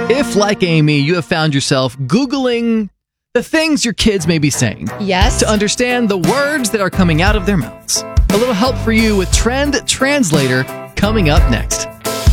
If, like Amy, you have found yourself Googling the things your kids may be saying Yes. to understand the words that are coming out of their mouths. A little help for you with Trend Translator coming up next.